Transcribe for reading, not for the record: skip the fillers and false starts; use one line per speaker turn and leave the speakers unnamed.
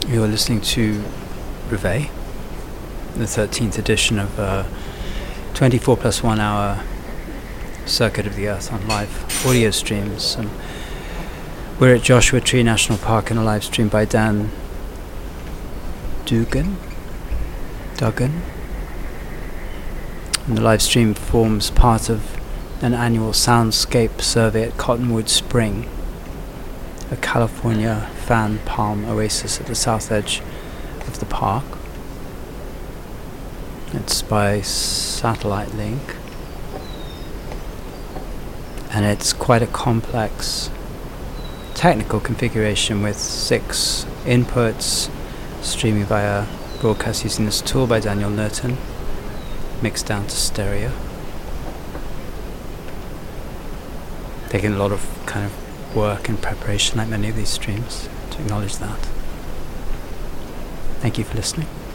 You're listening to Reveille, the 13th edition of 24 plus 1 hour Circuit of the Earth on live audio streams. We're at Joshua Tree National Park in a live stream by Dan Duggan. And the live stream forms part of an annual soundscape survey at Cottonwood Spring, a California fan palm oasis at the south edge of the park. It's by satellite link, and it's quite a complex technical configuration with 6 inputs streaming via broadcast using this tool by Daniel Nerton, mixed down to stereo. Taking a lot of kind of work and preparation like many of these streams, to acknowledge that. Thank you for listening.